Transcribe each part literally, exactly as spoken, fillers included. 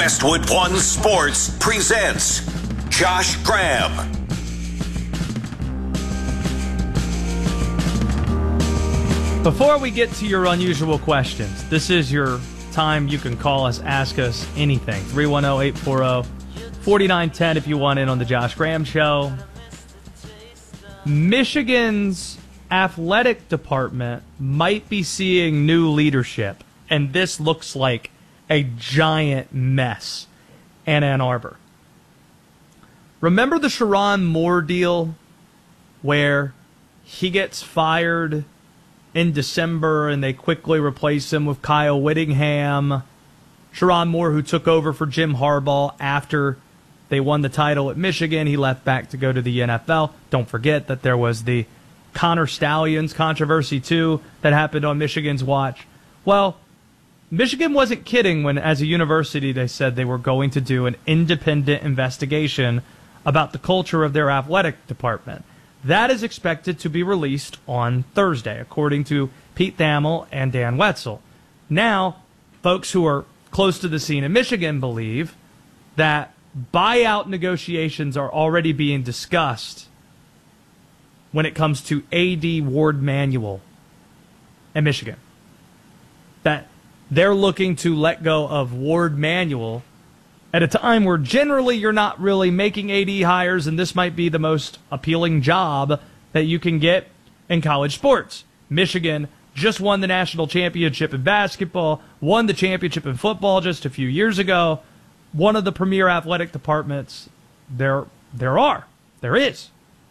Westwood One Sports presents Josh Graham. Before we get to your unusual questions, this is your time. You can call us, ask us anything. three one zero, eight four zero, four nine one zero if you want in on the Josh Graham Show. Michigan's athletic department might be seeing new leadership, and this looks like a giant mess in Ann Arbor. Remember the Sherrone Moore deal where he gets fired in December and they quickly replace him with Kyle Whittingham? Sherrone Moore, who took over for Jim Harbaugh after they won the title at Michigan, he left back to go to the N F L. Don't forget that there was the Connor Stallions controversy, too, that happened on Michigan's watch. Well, Michigan wasn't kidding when, as a university, they said they were going to do an independent investigation about the culture of their athletic department. That is expected to be released on Thursday, according to Pete Thamel and Dan Wetzel. Now, folks who are close to the scene in Michigan believe that buyout negotiations are already being discussed when it comes to A D Ward Manuel in Michigan. That they're looking to let go of Ward Manuel at a time where generally you're not really making A D hires, and this might be the most appealing job that you can get in college sports. Michigan just won the national championship in basketball, won the championship in football just a few years ago. One of the premier athletic departments there there are. There is.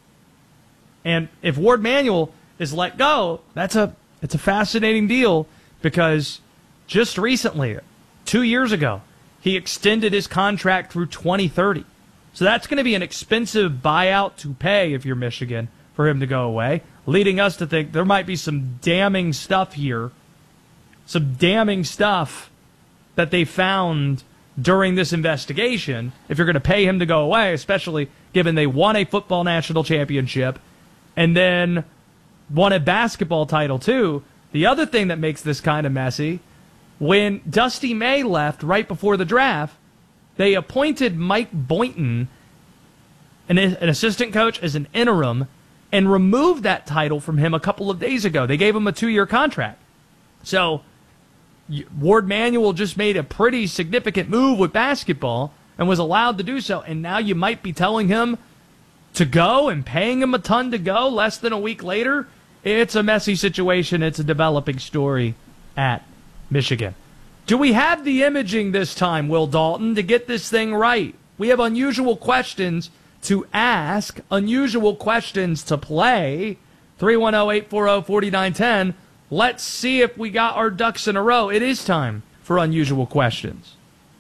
And if Ward Manuel is let go, that's a it's a fascinating deal, because just recently, two years ago, he extended his contract through twenty thirty. So that's going to be an expensive buyout to pay if you're Michigan for him to go away, leading us to think there might be some damning stuff here, some damning stuff that they found during this investigation if you're going to pay him to go away, especially given they won a football national championship and then won a basketball title too. The other thing that makes this kind of messy, when Dusty May left right before the draft, they appointed Mike Boynton, an, an assistant coach, as an interim, and removed that title from him a couple of days ago. They gave him a two-year contract. So Ward Manuel just made a pretty significant move with basketball and was allowed to do so, and now you might be telling him to go and paying him a ton to go less than a week later. It's a messy situation. It's a developing story at Michigan. Do we have the imaging this time, Will Dalton, to get this thing right? We have unusual questions to ask, unusual questions to play. three one zero, eight four zero, four nine one zero. Let's see if we got our ducks in a row. It is time for unusual questions.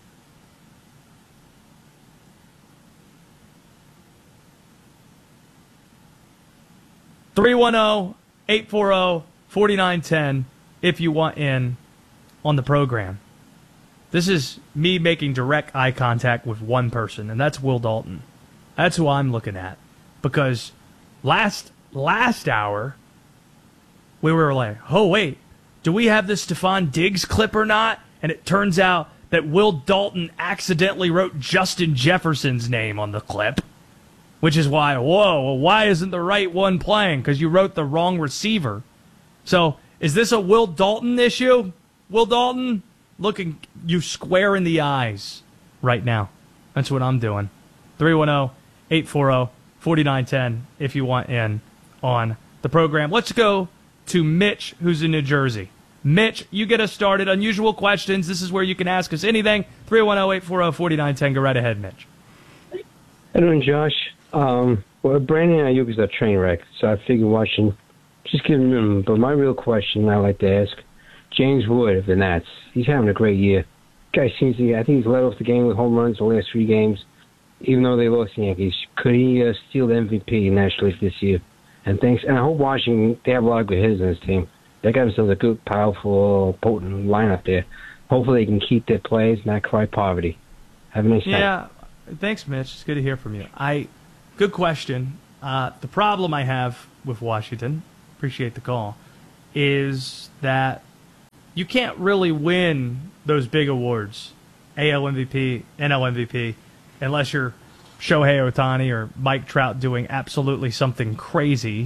three one zero, eight four zero, four nine one zero if you want in on the program. This is me making direct eye contact with one person, and that's Will Dalton. That's who I'm looking at. Because last last hour, we were like, oh, wait, do we have the Stephon Diggs clip or not? And it turns out that Will Dalton accidentally wrote Justin Jefferson's name on the clip, which is why, whoa, well, why isn't the right one playing? Because you wrote the wrong receiver. So is this a Will Dalton issue? Will Dalton, looking you square in the eyes right now. That's what I'm doing. three one zero, eight four zero, four nine one zero if you want in on the program. Let's go to Mitch, who's in New Jersey. Mitch, you get us started. Unusual questions. This is where you can ask us anything. three one zero, eight four zero, four nine one zero. Go right ahead, Mitch. How doing, Josh? Um, well, Brandon Ayuk is a train wreck, so I figured watching, just giving him. But my real question I like to ask, James Wood of the Nats. He's having a great year. Guy seems to. I think he's led off the game with home runs the last three games, even though they lost the Yankees. Could he uh, steal the M V P in National League this year? And thanks. And I hope Washington, they have a lot of good hitters on this team. They got themselves a good, powerful, potent lineup there. Hopefully they can keep their players, not cry poverty. Have a nice night. Yeah, thanks, Mitch. It's good to hear from you. I, good question. Uh, the problem I have with Washington, appreciate the call, is that you can't really win those big awards A L M V P, N L M V P, unless you're Shohei Ohtani or Mike Trout doing absolutely something crazy,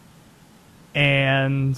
and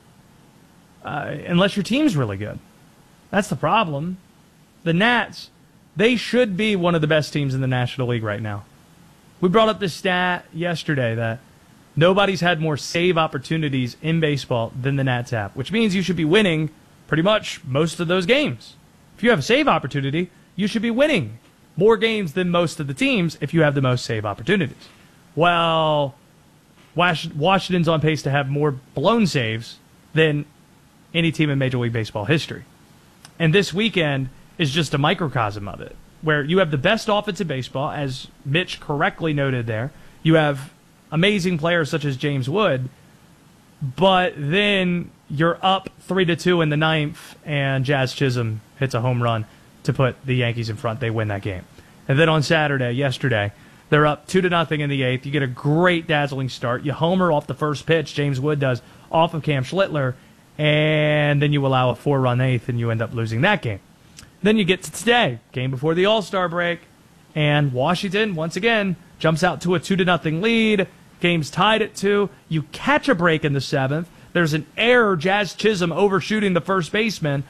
uh, unless your team's really good. That's the problem. The Nats, they should be one of the best teams in the National League right now. We brought up this stat yesterday that nobody's had more save opportunities in baseball than the Nats have, which means you should be winning pretty much most of those games. If you have a save opportunity, you should be winning more games than most of the teams if you have the most save opportunities. Well, Washington's on pace to have more blown saves than any team in Major League Baseball history. And this weekend is just a microcosm of it, where you have the best offense in baseball, as Mitch correctly noted there. You have amazing players such as James Wood, but then you're up three to two in the ninth, and Jazz Chisholm hits a home run to put the Yankees in front. They win that game. And then on Saturday, yesterday, they're up two to nothing in the eighth. You get a great dazzling start. You homer off the first pitch. James Wood does off of Cam Schlittler, and then you allow a four-run eighth, and you end up losing that game. Then you get to today, game before the All-Star break, and Washington once again jumps out to a two to nothing lead. Game's tied at two. You catch a break in the seventh. There's an error, Jazz Chisholm overshooting the first baseman,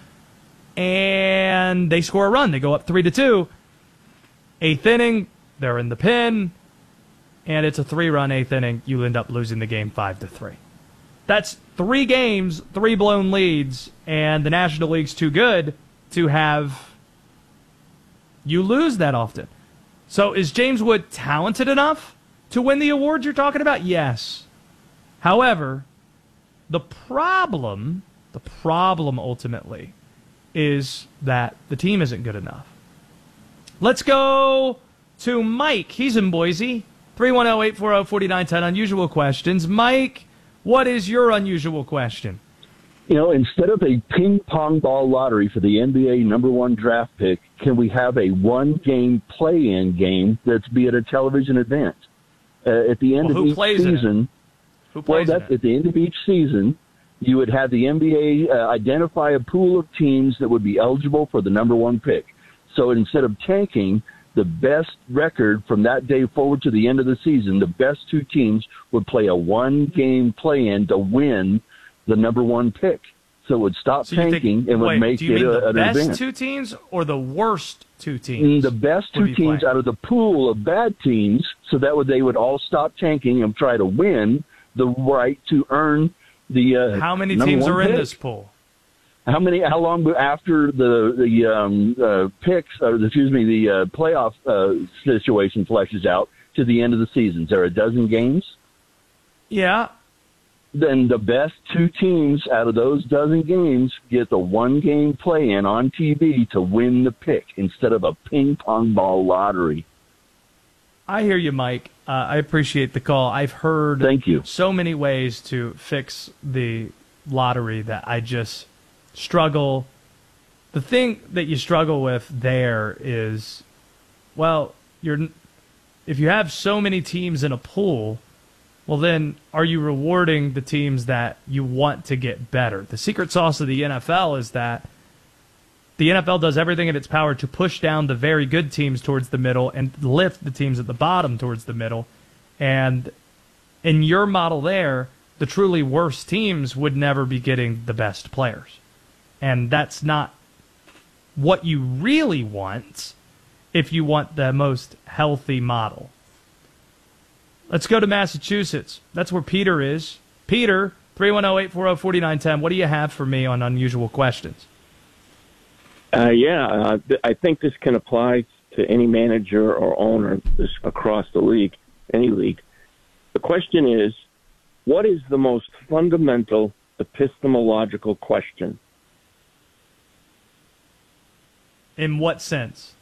and they score a run. They go up three to two. Eighth inning, they're in the pen, and it's a three-run eighth inning. You end up losing the game five to three. That's three games, three blown leads, and the National League's too good to have you lose that often. So is James Wood talented enough to win the awards you're talking about? Yes. However, the problem, the problem ultimately, is that the team isn't good enough. Let's go to Mike. He's in Boise. three one zero, eight four zero, four nine one zero. Unusual questions. Mike, what is your unusual question? You know, instead of a ping pong ball lottery for the N B A number one draft pick, can we have a one-game play-in game that's be at a television event? Uh, at the end well, of each season, who plays well, in that's it? At the end of each season, you would have the N B A uh, identify a pool of teams that would be eligible for the number one pick. So instead of tanking, the best record from that day forward to the end of the season, the best two teams would play a one-game play-in to win the number one pick. So it would stop so tanking think, and would wait, make do you it mean a, the an best event. two teams or the worst two teams? The best two teams playing? out of the pool of bad teams, so that would they would all stop tanking and try to win the right to earn the uh, How many number teams one are pick. in this pool? How many? How long after the the um, uh, picks, or excuse me, the uh, playoff uh, situation fleshes out to the end of the season? Is there a dozen games? Yeah. Then the best two teams out of those dozen games get the one-game play-in on T V to win the pick instead of a ping-pong ball lottery. I hear you, Mike. Uh, I appreciate the call. I've heard Thank you. so many ways to fix the lottery that I just struggle. The thing that you struggle with there is, well, you're if you have so many teams in a pool, well, then are you rewarding the teams that you want to get better? The secret sauce of the N F L is that the N F L does everything in its power to push down the very good teams towards the middle and lift the teams at the bottom towards the middle. And in your model there, the truly worst teams would never be getting the best players. And that's not what you really want if you want the most healthy model. Let's go to Massachusetts. That's where Peter is. Peter, three one zero, eight four zero, four nine one zero. What do you have for me on unusual questions? Uh, yeah, uh, th- I think this can apply to any manager or owner this, across the league, any league. The question is, what is the most fundamental epistemological question? In what sense?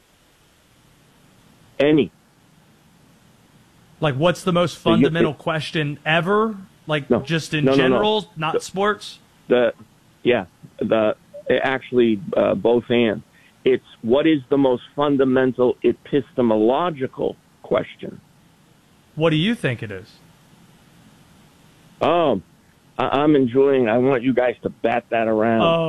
Any. Like, what's the most So you- fundamental it- question ever? Like, No. just in No, no, no. general, not The- sports? The yeah, the actually uh, both and. It's what is the most fundamental epistemological question? What do you think it is? Um, I- I'm enjoying. I want you guys to bat that around. Oh.